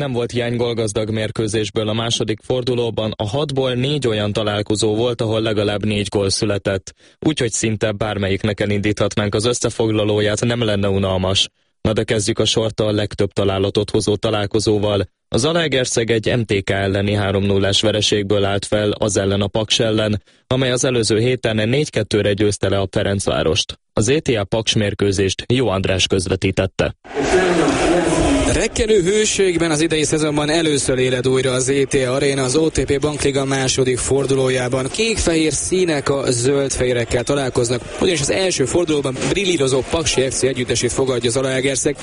Nem volt hiány gólgazdag mérkőzésből a második fordulóban, a 6-ból 4 olyan találkozó volt, ahol legalább 4 gól született. Úgyhogy szinte bármelyiknek elindíthatnánk az összefoglalóját, nem lenne unalmas. Na de kezdjük a sort a legtöbb találatot hozó találkozóval. A Zalaegerszeg egy MTK elleni 3-0-ás vereségből állt fel az ellen a Paks ellen, amely az előző héten 4-2-re győzte le a Ferencvárost. Az ETA Paks mérkőzést Jó András közvetítette. Rekkenő hőségben az idei szezonban először éled újra az ETA Aréna az OTP Bankliga második fordulójában. Kék-fehér színek a zöld-fehérekkel találkoznak, ugyanis az első fordulóban brillírozó Paksi FC együttesét fogadja az Zalaegerszeg.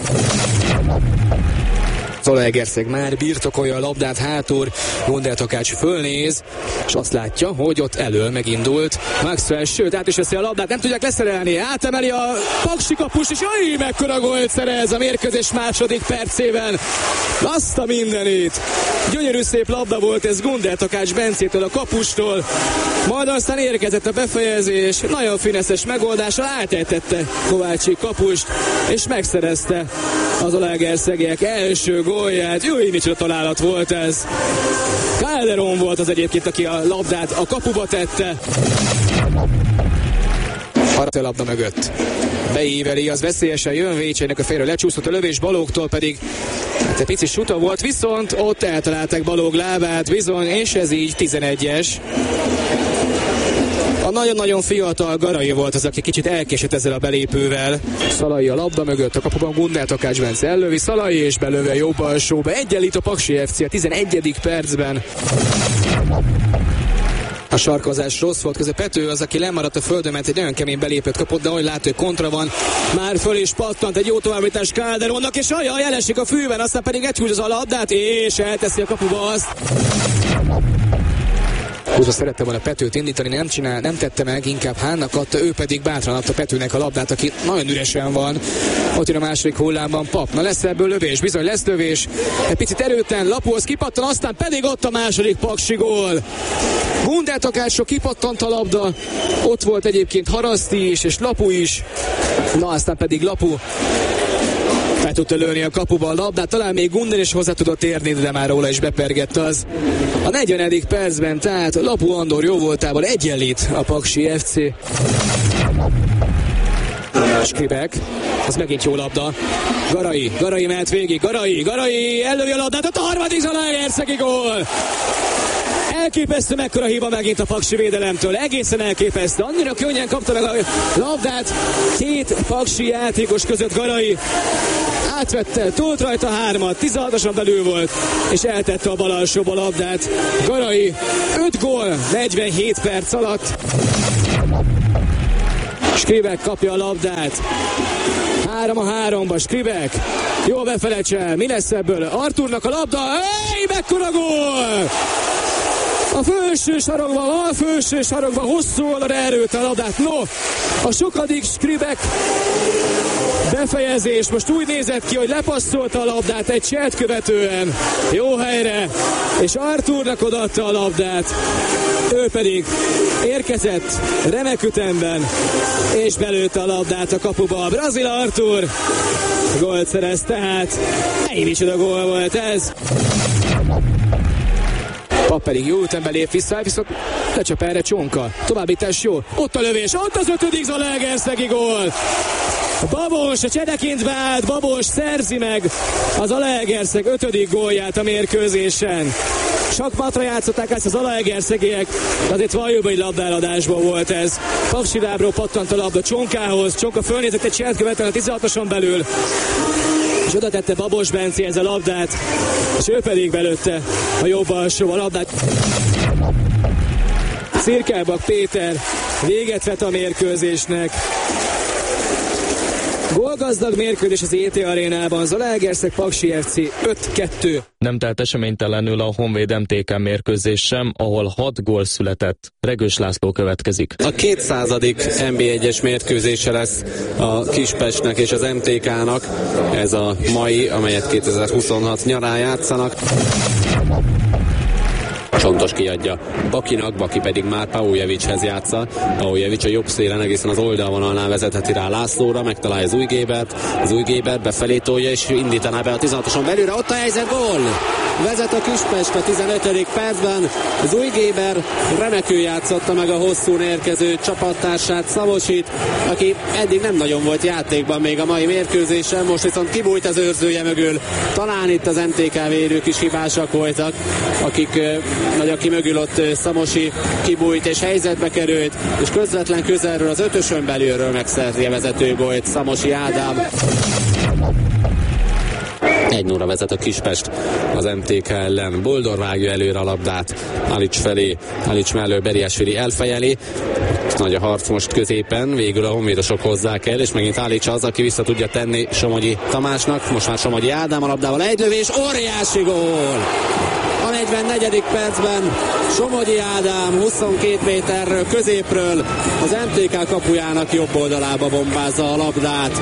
Zalaegerszeg már birtokolja a labdát hátul, Gundel Takács fölnéz, és azt látja, hogy ott elől megindult Maxwell, sőt át is veszi a labdát, nem tudják leszerelni, átemeli a Paksi kapust, és jaj, mekkora gólt szerez a mérkőzés második percében. Azt a mindenit! Gyönyörű szép labda volt ez Gundel Takács Bencétől a kapustól, majd aztán érkezett a befejezés, nagyon fineszes megoldással átejtette Kovácsi kapust, és megszerezte az Zalaegerszegiek első gólját. Jó, micsoda találat volt ez. Calderon volt az egyébként, aki a labdát a kapuba tette. A labda mögött beíveli, az veszélyesen jön Vécsének a félről, lecsúszott a lövés, Balogtól pedig egy pici suta volt, viszont ott eltalálták Balog lábát, bizony, és ez így 11-es. A nagyon-nagyon fiatal Garai volt az, aki kicsit elkésett ezzel a belépővel. Szalai a labda mögött, a kapuban Gundel Takács Bence ellövi, Szalai és belöve jobb alsóba. Egyenlít a Paksi FC a 11. percben. A sarkozás rossz volt, közben Pető az, aki lemaradt a földön, mert egy nagyon kemény belépőt kapott, de ahogy lát, hogy kontra van, már föl is pattant egy jó továbbítás Calderonnak, és ajaj, elesik a fűben, aztán pedig egyhúzza a labdát, és elteszi a kapuba azt. Húzva szerette volna Petőt indítani, nem tette meg, inkább Hánnak adta, ő pedig bátran adta Petőnek a labdát, aki nagyon üresen van. Ott jön a második hullámban Pap. Na lesz ebből lövés, bizony lesz lövés. Egy picit erőtlen, Lapóhoz kipattan, aztán pedig ott a második Paksi gól. Gundel Takácsra kipattant a labda, ott volt egyébként Haraszti is, és Lapu is. Na aztán pedig Lapu fel tudta lőni a kapuba a labdát, talán még Gundel is hozzá tudott érni, de már róla is bepergett az. A 40. percben, tehát Lapu Andor jó voltából egyenlít a Paksi FC. Skribek, az megint jó labda. Garai mehet végig, Garai ellövi a labdát, ott a harmadik Zalaegerszegi gól! Elképesztő, mekkora hiba megint a Paksi védelemtől. Egészen elképesztő. Annyira könnyen kapta meg a labdát. Két Paksi játékos között Garai átvette, tolt rajta 3-at, 16-osan belül volt, és eltette a bal alsóba labdát. Garai 5 gól 47 perc alatt. Skribek kapja a labdát. 3-3-ba Skribek. Jó befelecse, mi lesz ebből? Arturnak a labda, mekkora gól! A felső sarokban hosszú oldalra erőlte a labdát. No, a sokadik Skribek befejezés most úgy nézett ki, hogy lepasszolta a labdát egy cselt követően jó helyre, és Arturnak odaadta a labdát. Ő pedig érkezett remek ütemben, és belőtte a labdát a kapuba. A brazil Artur gólt szerez, tehát micsoda gól volt ez. Pap pedig jó ütemben lép vissza, viszont lecsap erre Csonka. Továbbítás jó. Ott a lövés, ott az 5. Zalaegerszegi gól. Babos, a csedeként beállt, Babos szerzi meg az Zalaegerszeg 5. gólját a mérkőzésen. Sakmatra játszották ezt az Zalaegerszegiek, de azért valljuk, hogy labdáladásból volt ez. Paksi lábról pattant a labda Csonkához, Csonka fölnézett egy cselt követően a 16-oson belül, és oda tette Babos Bencéhez a labdát, és ő pedig belőtte a jobb alsó a labdát. Cirkelbak Péter véget vet a mérkőzésnek. Gólgazdag mérkőzés az ETA Arénában, Zalaegerszeg Paksi FC 5-2. Nem telt eseménytelenül a Honvéd MTK mérkőzés sem, ahol 6 gól született. Regős László következik. A 200. NB1-es mérkőzése lesz a Kispestnek és az MTK-nak. Ez a mai, amelyet 2026 nyarán játszanak. Csontos kiadja Bakinak, Baki pedig már Paujevicshez játsza. Paujevics a jobb szélen egészen az oldalvonalnál vezetheti rá Lászlóra, megtalálja az új Gébert befelé tolja és indítaná be a 16-oson belőle, ott a helyzet, gól! Vezet a Kispest a 15. percben. Zújgéber remekül játszotta meg a hosszún érkező csapattársát, Szamosit, aki eddig nem nagyon volt játékban még a mai mérkőzésen, most viszont kibújt az őrzője mögül. Talán itt az MTK védők is hibásak voltak, aki mögül ott Szamosi kibújt és helyzetbe került, és közvetlen közelről az 5-ösön belülről megszerzi a vezető gólt Szamosi Ádám. 1-0-ra vezet a Kispest az MTK ellen. Boldor vágja előre a labdát Alics felé, Alics mellől Beriásvili elfejeli. Nagy a harc most középen, végül a honvédosok hozzák el, és megint Alics az, aki vissza tudja tenni Somogyi Tamásnak. Most már Somogyi Ádám a labdával, egy lövés, óriási gól! A 44. percben Somogyi Ádám 22 méterről középről az MTK kapujának jobb oldalába bombázza a labdát.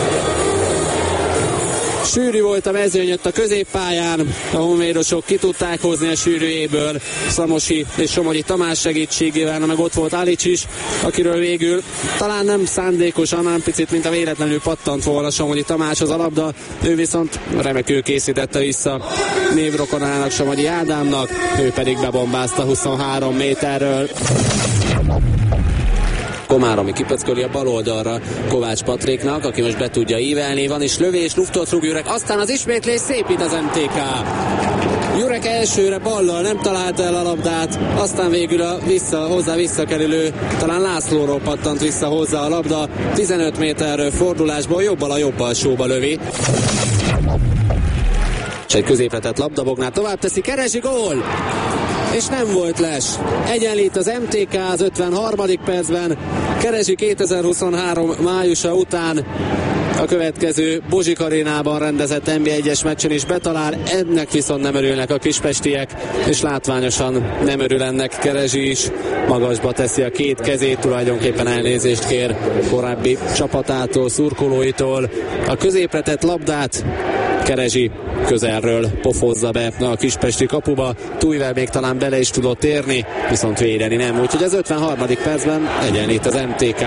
Sűrű volt a mezőny ott a középpályán, a honvédosok ki tudták hozni a sűrűjéből Szamosi és Somogyi Tamás segítségével, meg ott volt Alics is, akiről végül talán nem szándékosan, hanem picit, mint a véletlenül pattant volna Somogyi Tamáshoz a labda, ő viszont remekül készítette vissza névrokonának, Somogyi Ádámnak, ő pedig bebombázta 23 méterről. Komáromi kipöcköli a bal oldalra Kovács Patriknak, aki most be tudja ívelni, van is lövés, luftot rúg Jurek, aztán az ismétlés szépít az MTK. Jurek elsőre ballal nem találta el a labdát, aztán végül a hozzá visszakerülő, talán Lászlóról pattant vissza hozzá a labda, 15 méterről fordulásból jobbal a jobb alsóba lövi. És egy középre tett labda, Bognár tovább teszi, keresi, gól! És nem volt les. Egyenlít az MTK az 53. percben. Keresi 2023 májusa után a következő Bozsik arénában rendezett NB1-es meccsen is betalál, ennek viszont nem örülnek a kispestiek, és látványosan nem örül ennek Keresi is. Magasba teszi a két kezét, tulajdonképpen elnézést kér korábbi csapatától, szurkolóitól. A középre tett labdát Keresi közelről pofozza be a kispesti kapuba, Tújvel még talán bele is tudott érni, viszont védeni nem, úgyhogy az 53. percben egyenlít az MTK.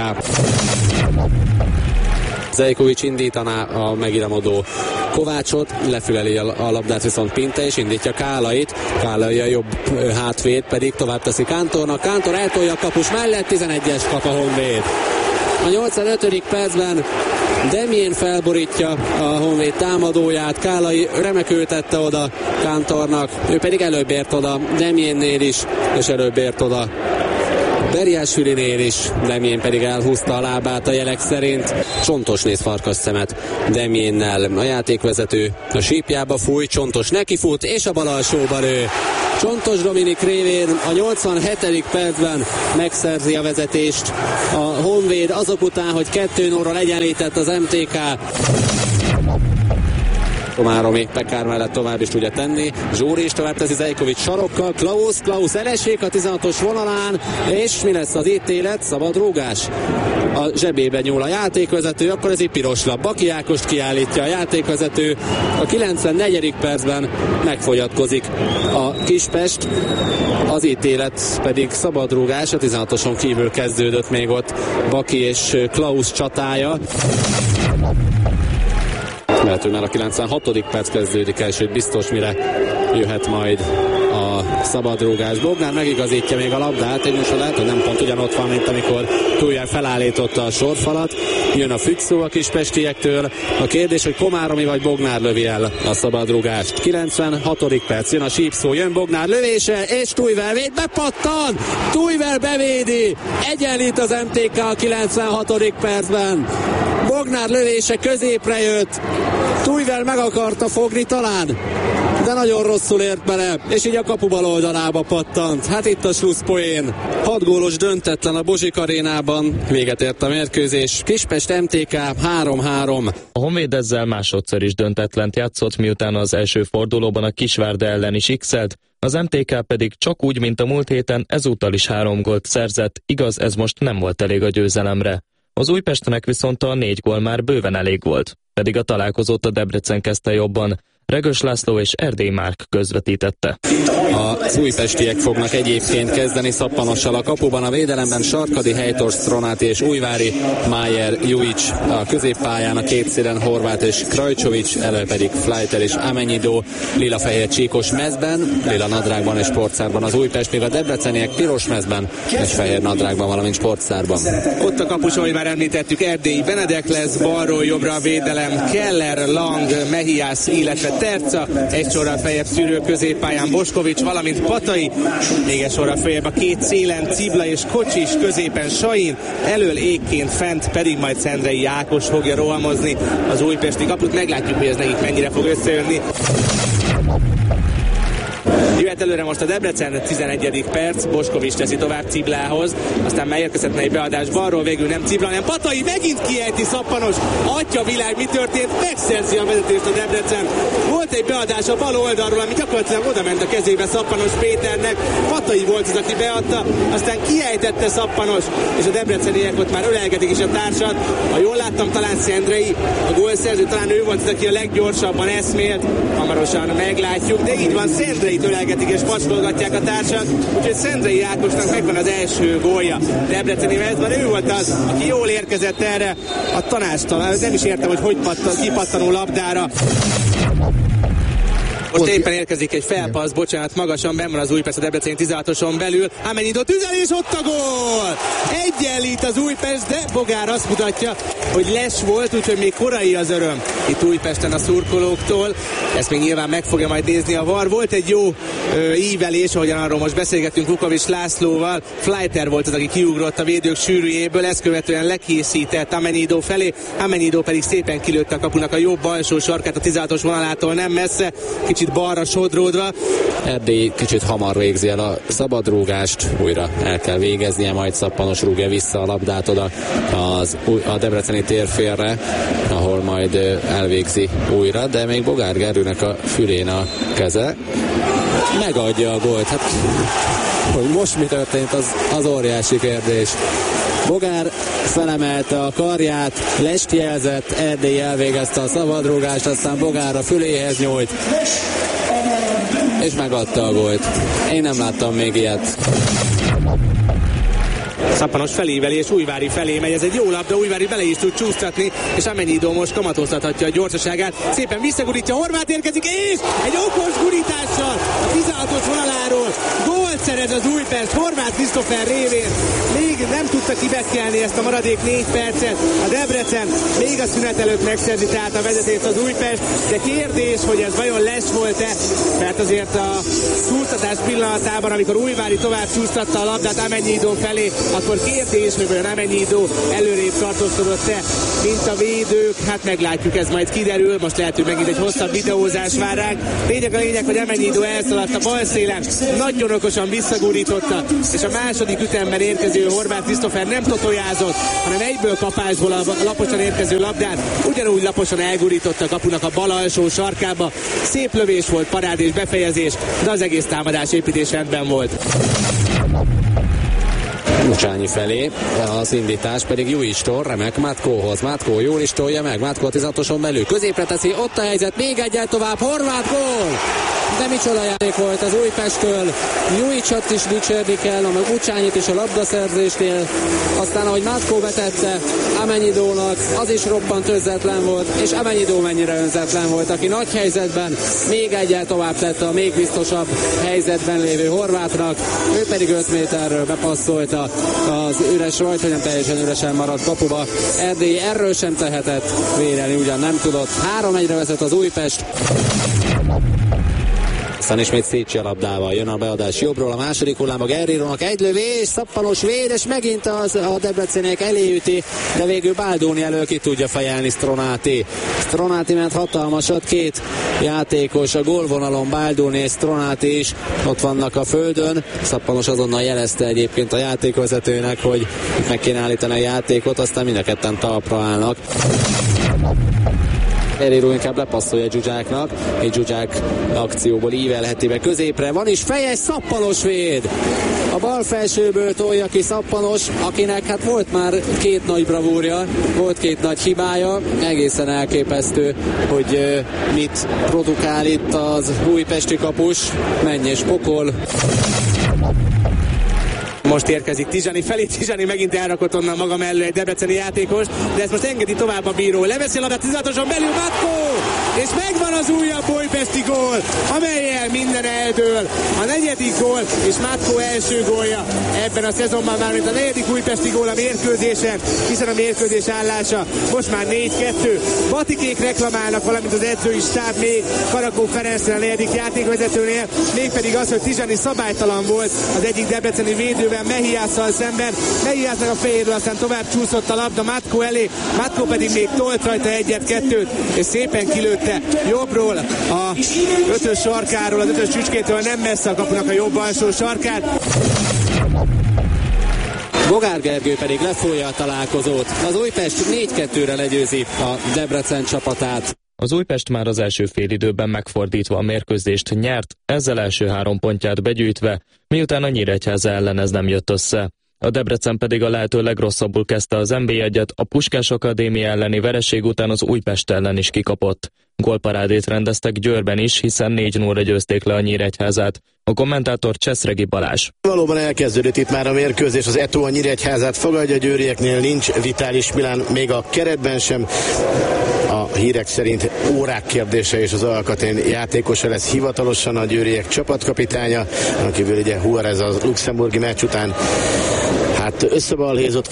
Zejkovics indítaná a megiramodó Kovácsot, lefüleli a labdát viszont Pinte, és indítja Kálait. Kálai a jobb hátvéd pedig tovább teszi Kántornak. Kántor eltolja a kapus mellett, 11-es kap a Honvéd. A 85. percben Demjén felborítja a Honvéd támadóját, Kálai remekül tette oda Kántornak, ő pedig előbb ért oda Demjénnél is, és előbb ért oda Beriásvilinél is, Demjén pedig elhúzta a lábát a jelek szerint. Csontos néz farkas szemet Demjénnel. A játékvezető a sípjába fúj, Csontos nekifut, és a bal alsóba lő. Csontos Dominik révén a 87. percben megszerzi a vezetést a Honvéd, azok után, hogy 2-0-ral egyenlített az MTK. Komáromi Pekár mellett tovább is tudja tenni. Zsóri is tovább teszi Zejkovics sarokkal. Klaus elesik a 16-os vonalán, és mi lesz az ítélet? Szabad rúgás. A zsebébe nyúl a játékvezető, akkor ez egy piros lap. Baki Ákost kiállítja a játékvezető. A 94. percben megfogyatkozik a Kispest. Az ítélet pedig szabad rúgás, a 16-oson kívül kezdődött még ott Baki és Klaus csatája. Mert már a 96. perc kezdődik el, sőt biztos mire jöhet majd a szabadrúgás. Bognár megigazítja még a labdát, és most lehet, hogy nem pont ugyanott van, mint amikor Túlján felállította a sorfalat. Jön a fügyszó a kispestiektől. A kérdés, hogy Komáromi vagy Bognár lövi el a szabadrúgást. 96. perc, jön a sípszó, jön Bognár lövése, és Tújvel véd, bepattan! Tújvel bevédi! Egyenlít az MTK a 96. percben. Bognár lövése középre jött. Tújvel meg akarta fogni talán, de nagyon rosszul ért bele, és így a kapu bal oldalába pattant. Hát itt a slusszpoén. 6 gólos döntetlen a Bozsik arénában. Véget ért a mérkőzés. Kispest MTK 3-3. A Honvéd ezzel másodszor is döntetlent játszott, miután az első fordulóban a Kisvárda ellen is x-elt, az MTK pedig csak úgy, mint a múlt héten ezúttal is 3 gólt szerzett, igaz, ez most nem volt elég a győzelemre. Az Újpestnek viszont a 4 gól már bőven elég volt, pedig a találkozót a Debrecen kezdte jobban. Regős László és Erdély Márk közvetítette. Az újpestiek fognak egyébként kezdeni szappanossal a kapuban, a védelemben Sarkadi, Helytors, Stronati és Újvári, Májer, Juics a középpályán, a két szélen Horváth és Krajcsovics, elő pedig Fleiter és Amennyidó, lila-fehér csíkos mezben, lila nadrágban és sportszárban az Újpest, még a debreceniek piros mezben és fehér nadrágban, valamint sportszárban. Ott a kapus, ahogy már említettük, Erdélyi Benedek lesz, balról jobbra a védelem, Keller, Lang, Mehiász, illetve Terca, egy sorral feljebb szűrő középpályán Boskovics, valamint Patai, még egy sorral feljebb a két szélen Cibla és Kocsis, középen Sain, elől égként fent pedig majd Szendrei Ákos fogja rohamozni az újpesti kaput. Meglátjuk, hogy ez nekik mennyire fog összejönni. Jöhet előre most a Debrecen, 11. perc, Boskovics teszi tovább Ciblához, aztán megérkezhetne egy beadás balról, végül nem Cibla, hanem Patai megint kiejti szappanos, atya világ, mi történt, megszerzi a vezetést a Debrecen. Volt egy beadás a bal oldalról, ami gyakorlatilag oda ment a kezébe Szappanos Péternek, Patai volt az, aki beadta, aztán kiejtette Szappanos, és a debreceniek ott már ölelgetik is a társat. Ha jól láttam, talán Szendrei, a gólszerző, talán ő volt az, aki a leggyorsabban eszmélt, hamarosan meglátjuk, de így van, Szendreit ölelgetik és paskolgatják a társak, úgyhogy Szendrei Ákosnak megvan az első gólja debreceni mezben. Ő volt az, aki jól érkezett erre a tanácstalan, nem is értem, hogy kipattanó labdára. Most éppen érkezik egy felpassz, bocsánat, magasan benn van az Újpest a Debreceni 16-oson belül. Amennyidó tüzel, és ott a gól! Egyenlít az Újpest, de Bogár azt mutatja, hogy les volt, úgyhogy még korai az öröm itt Újpesten a szurkolóktól. Ezt még nyilván meg fogja majd nézni a VAR. Volt egy jó ívelés, ahogyan arról most beszélgettünk Vukovics Lászlóval. Fleiter volt az, aki kiugrott a védők sűrűjéből, ezt követően lekészített Amennyidó felé. Amennyidó pedig szépen kilőtte a kapunak a jobb alsó sarkát a 16-os vonalától nem messze. Kicsit balra sodródva. Erdély kicsit hamar végzi el a szabadrúgást, újra el kell végeznie, majd Szappanos rúgja vissza a labdát oda a debreceni térfélre, ahol majd elvégzi újra, de még Bogár Gergőnek a fülén a keze. Megadja a gólt. Hát, hogy most mi történt, az óriási kérdés. Bogár felemelte a karját, lest jelzett, Erdély elvégezte a szabadrúgást, aztán Bogár a füléhez nyújt, és megadta a gólt. Én nem láttam még ilyet. Szappanos felével és Újvári felé megy, ez egy jó labda, Újvári bele is tud csúsztatni, és Amennyidó most kamatoztathatja a gyorsaságát, szépen visszagurítja, Horváth érkezik, és egy okos gurítással a 16-os vonaláról gólt szerez az Újpest, Horváth Krisztófer révén, még nem tudta kibekkelni ezt a maradék 4 percet, a Debrecen még a szünet előtt megszerzi tehát a vezetést az Újpest, de kérdés, hogy ez vajon les volt-e, mert azért a csúsztatás pillanatában, amikor Újvári tovább csúsztatta a labdát Amennyidó felé, akkor kérdés, hogy olyan Amennyidó előrébb tartózkodott-e, mint a védők. Hát meglátjuk, ez majd kiderül. Most lehet, hogy megint egy hosszabb videózás vár ránk. Lényeg, hogy Amennyidó elszaladt a bal szélen, nagyon okosan visszagurította, és a második ütemben érkező Horváth Krisztófer nem totojázott, hanem egyből kapásból a laposan érkező labdát ugyanúgy laposan elgurította a kapunak a bal alsó sarkába. Szép lövés volt, parád és befejezés, de az egész támadás építés rendben volt. Lucsányi felé, az indítás pedig Juistól, remek Matkóhoz. Matkó jól is tolja meg, Matkó a 16-oson belül, középre teszi, ott a helyzet, még egyel tovább, Horváth gól! De micsoda játék volt az Újpesttől, Juicsot is dicsérni kell, meg Lucsányit is a labdaszerzésnél, aztán ahogy Matkó betette Amennyidónak, az is roppant önzetlen volt, és Amennyidó mennyire önzetlen volt, aki nagy helyzetben még egyel tovább tette a még biztosabb helyzetben lévő Horváthnak, ő pedig 5 méterről bepasszolta az üres, vagy hogy nem teljesen üresen maradt kapuba. Erdély erről sem tehetett, védeni ugyan nem tudott. 3-1-re vezet az Újpest. Aztán ismét Szécsi a labdával, jön a beadás jobbról, a második hullám a Guerreirónak egy lövés, Szappanos véd, és megint a debreceniek eléüti, de végül Baldoni elől ki tudja fejelni Stronati. Stronati ment hatalmasat, 2 játékos a gólvonalon, Baldoni és Stronati is ott vannak a földön. Szappanos azonnal jelezte egyébként a játékvezetőnek, hogy meg kéne állítani a játékot, aztán mind a ketten talpra állnak. Herrero inkább lepasszolja Zsuzsáknak, egy Zsuzsák akcióból ívelheti be középre, van is fejes, Szappanos véd! A bal felsőből tolja ki Szappanos, akinek hát volt már két nagy bravúrja, volt két nagy hibája, egészen elképesztő, hogy mit produkál itt az újpesti kapus, menj és pokol. Most érkezik Tizsani felé, Tizsani megint elrakott onnan maga mellé egy debreceni játékos, de ezt most engedi tovább a bíró. Leveszi a labdát 16-oson belül Matko, és megvan az újabb újpesti gól, amellyel minden eldől. A negyedik gól, és Matko első gólja ebben a szezonban már, mint a negyedik újpesti gól a mérkőzésen, hiszen a mérkőzés állása most már 4-2. Batikék reklamálnak, valamint az edzői stáb még Karakó Ferencnél, a negyedik játékvezetőnél, mégpedig az, hogy Tizsani szabálytalan volt az egyik debreceni védővel Mehiásszal szemben. Mehiásznak a fejéről aztán tovább csúszott a labda Matko elé, Matko pedig még tolt rajta egyet-kettőt, és szépen kilőtte jobbról a ötös sarkáról, az ötös csücskétől nem messze a kapunak a jobb alsó sarkát. Bogár Gergő pedig lefolja a találkozót. Az Újpest 4-2-re legyőzi a Debrecen csapatát. Az Újpest már az első félidőben megfordítva a mérkőzést nyert, ezzel első 3 pontját begyűjtve, miután a Nyíregyháza ellen ez nem jött össze. A Debrecen pedig a lehető legrosszabbul kezdte az NB1-et, a Puskás Akadémia elleni vereség után az Újpest ellen is kikapott. Gólparádét rendeztek Győrben is, hiszen 4-0-ra győzték le a Nyíregyházát. A kommentátor Cseszregi Balázs. Valóban elkezdődött itt már a mérkőzés, az Eto a Nyíregyházát fogadja, a győrieknél nincs Vitális Milán, még a keretben sem. A hírek szerint órák kérdése, és az Alkatén játékosa lesz hivatalosan a győriek csapatkapitánya, akiből ugye Juarez a luxemburgi meccs után hát összebalhézott.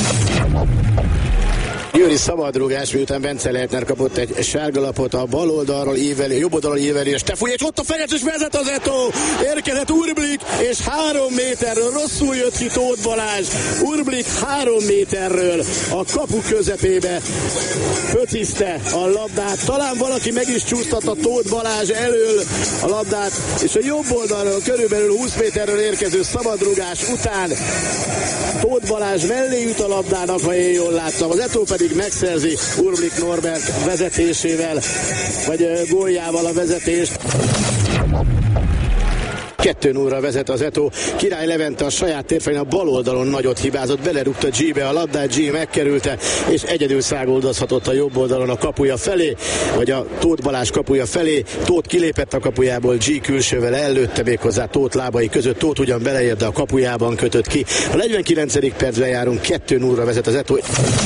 Győri szabadrúgás, miután Bence Leitner kapott egy sárgalapot, a bal oldalról ívelő, jobb oldalról ívelő, és Tefúj, és ott a Ferenc, és vezet az Eto, érkezett Urblik, és 3 méterről rosszul jött ki Tóth Balázs, Urblik 3 méterről a kapu közepébe pöciszte a labdát, talán valaki meg is csúsztatta Tóth Balázs elől a labdát, és a jobb oldalról körülbelül 20 méterről érkező szabadrúgás után Tóth Balázs mellé jut a labdának, ha én jól láttam, az Eto pedig megszerzi Urblik Norbert vezetésével, vagy góljával a vezetést. 2-0-ra vezet az Eto. Király Levente a saját térfelén a bal oldalon nagyot hibázott, belerúgta G-be a labdát, G megkerülte, és egyedül száguldozhatott a jobb oldalon a kapuja felé, vagy a Tóth Balázs kapuja felé. Tóth kilépett a kapujából, G külsővel ellőtte, méghozzá Tóth lábai között. Tóth ugyan beleért, de a kapujában kötött ki. A 49. percben járunk, 2-0-ra vezet az Eto.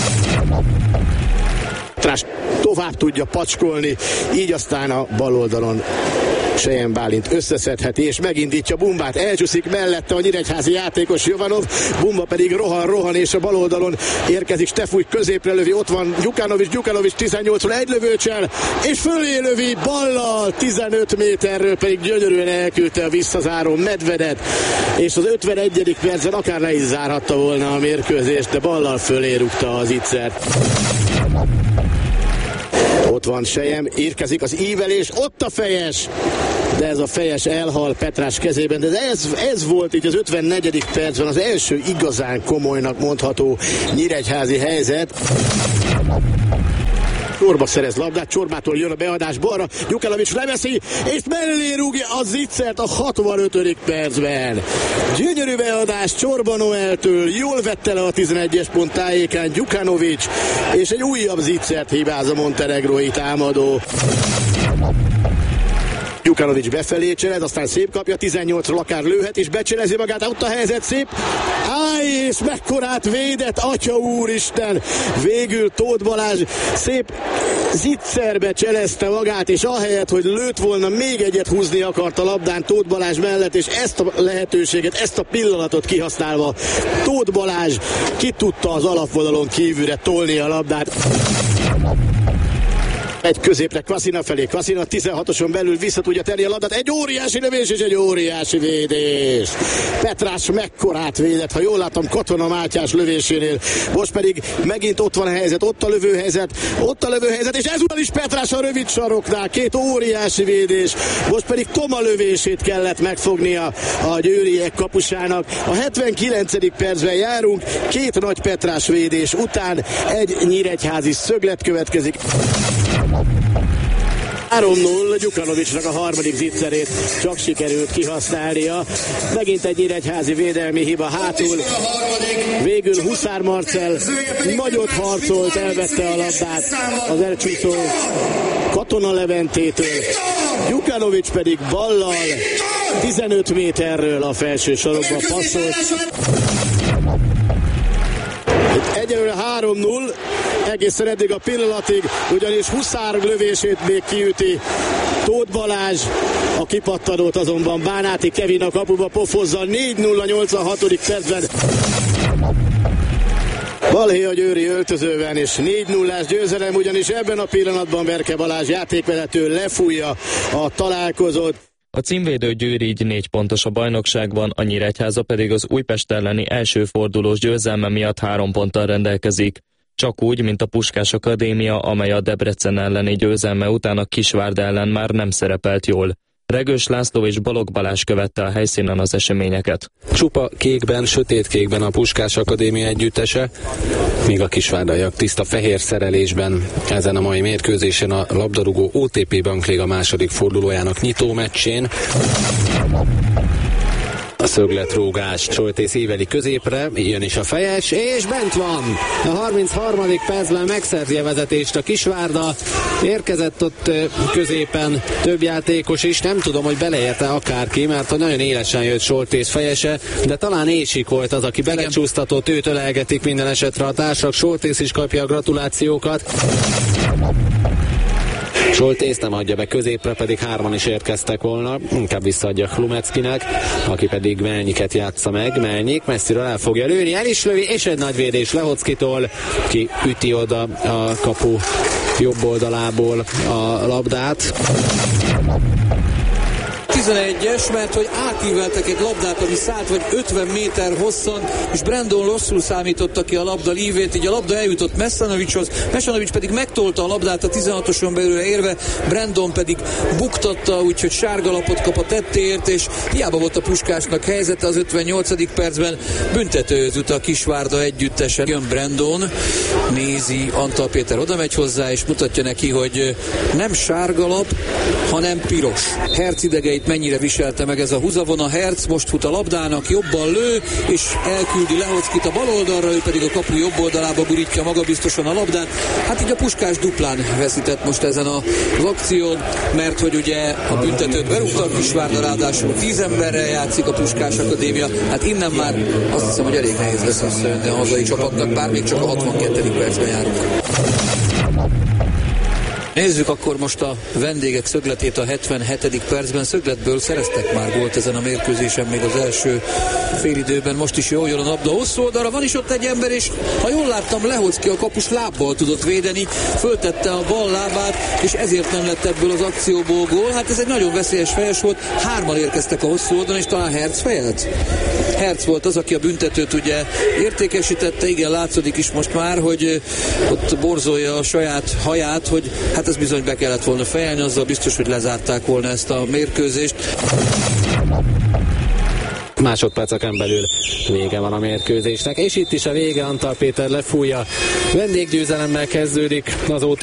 Tovább tudja pacskolni, így aztán a bal oldalon Sejen Bálint összeszedheti, és megindítja Bumbát, elcsúszik mellette a nyíregyházi játékos Jovanov, Bumba pedig rohan, és a bal oldalon érkezik Stefúj, középre lövi, ott van Gyukanovics 18-ról egy lövőcsel, és fölé lövi ballal, 15 méterről pedig gyönyörűen elküldte a visszazáró Medvedet, és az 51. percben akár le is zárhatta volna a mérkőzést, de ballal fölé rúgta az Itzert. Ott van Sejem, érkezik az ívelés, ott a fejes, de ez a fejes elhal Petrás kezében, de ez volt így az 54. percben az első igazán komolynak mondható nyíregyházi helyzet. Csorba szerez labdát, Csorbától jön a beadás balra, Gyukanovics leveszi, és mellé rúgja a Zitzert a 65. percben. Gyönyörű beadás Csorba Noeltől, jól vette le a 11-es pont tájékán Gyukanovics, és egy újabb Zitzert hibáz a montenegrói támadó. Gyukanovics befelé cselez, aztán szép kapja, 18-ról akár lőhet, és becselezi magát, ott a helyzet szép. És mekkorát védett, atya úristen! Végül Tóth Balázs szép Zitzerbe cselezte magát, és ahelyett, hogy lőtt volna, még egyet húzni akart a labdán Tóth Balázs mellett, és ezt a lehetőséget, ezt a pillanatot kihasználva Tóth Balázs ki tudta az alapvonalon kívülre tolni a labdát. Egy középre Kvasina felé, Kvasina 16-oson belül vissza tudja tenni a labdát, egy óriási lövés és egy óriási védés. Petrás mekkorát védett, ha jól látom, Katona Mátyás lövésénél. Most pedig megint ott van a helyzet, ott a lövőhelyzet, és ezúttal is Petrás a rövid saroknál, két óriási védés. Most pedig Toma lövését kellett megfognia a győriek kapusának. A 79. percben járunk, két nagy Petrás védés után egy nyíregyházi szöglet következik. 3-0, Gyukanovicsnak a harmadik zicserét csak sikerült kihasználnia. Megint egy nyíregyházi védelmi hiba hátul. Végül Huszár Marcell nagyot harcolt, elvette a labdát az elcsúszó Katona Leventétől. Gyukanovics pedig ballal 15 méterről a felső sarokba passzolt. Egyelőre 3-0, egészen eddig a pillanatig, ugyanis Huszár lövését még kiüti Tóth Balázs, a kipattanót azonban Bánáti Kevin a kapuba pofozza, 4-0 a 86. percben. Balhé a győri öltözőben, és 4-0-ás győzelem, ugyanis ebben a pillanatban Verke Balázs játékvezető lefújja a találkozót. A címvédő Győri így 4 pontos a bajnokságban, a Nyíregyháza pedig az Újpest elleni első fordulós győzelme miatt 3 ponttal rendelkezik. Csak úgy, mint a Puskás Akadémia, amely a Debrecen elleni győzelme után a Kisvárda ellen már nem szerepelt jól. Regős László és Balogh Balázs követte a helyszínen az eseményeket. Csupa kékben, sötétkékben a Puskás Akadémia együttese, míg a kisvárdaiak tiszta fehér szerelésben. Ezen a mai mérkőzésen a labdarúgó OTP Bankliga második fordulójának nyitó meccsén. A szögletrúgás, Soltész éveli középre, jön is a fejes, és bent van! A 33. percben megszerzi a vezetést a Kisvárda, érkezett ott középen több játékos is, nem tudom, hogy beleérte akárki, mert nagyon élesen jött Soltész fejese, de talán Ésik volt az, aki belecsúsztatott, őt ölelgetik minden esetre a társak, Soltész is kapja a gratulációkat. Soltész nem adja be középre, pedig 3-an is érkeztek volna, inkább visszaadja Hlumeckinek, aki pedig Melnyiket játsza meg. Melnyik messziről el fogja lőni, el is lövi, és egy nagy védés Lehockitól, ki üti oda a kapu jobb oldalából a labdát. 11-es, mert hogy átíveltek egy labdát, ami szállt vagy 50 méter hosszan, és Brandon rosszul számította ki a labda lívét, így a labda eljutott Messanovicshoz, Messanovics pedig megtolta a labdát a 16-oson belőle érve, Brandon pedig buktatta, úgyhogy sárgalapot kap a tettéért, és hiába volt a Puskásnak helyzete az 58. percben, büntetőhöz jut a Kisvárda együttesen. Jön Brandon, nézi, Antal Péter oda megy hozzá, és mutatja neki, hogy nem sárgalap, hanem piros. Herc idegeit mennyire viselte meg ez a húzavona. Herc most fut a labdának, jobban lő, és elküldi Lehockit a bal oldalra, ő pedig a kapu jobb oldalába gurítja magabiztosan a labdát. Hát így a Puskás duplán veszített most ezen az akción, mert hogy ugye a büntetőt berúgta a Kisvárda, ráadásul 10 emberrel játszik a Puskás Akadémia. Hát innen már azt hiszem, hogy elég nehéz lesz visszajönni a hazai csapatnak, bár még csak a 62. percben járunk. Nézzük akkor most a vendégek szögletét a 77. percben. Szögletből szereztek már gólt ezen a mérkőzésen még az első félidőben. Most is jól jön a labda hosszú oldalra, van is ott egy ember, és ha jól láttam, Lehocki a kapus lábbal tudott védeni, föltette a bal lábát, és ezért nem lett ebből az akcióból gól. Hát ez egy nagyon veszélyes fejes volt, 3-an érkeztek a hosszú oldalon, és talán Herc fejelt. Herc volt az, aki a büntetőt ugye értékesítette, igen, látszódik is most már, hogy ott borzolja a saját haját, hogy hát ez bizony be kellett volna fejelni, azzal biztos, hogy lezárták volna ezt a mérkőzést. Másodperceken belül vége van a mérkőzésnek, és itt is a vége, Antal Péter lefújja. Vendéggyőzelemmel kezdődik az OTP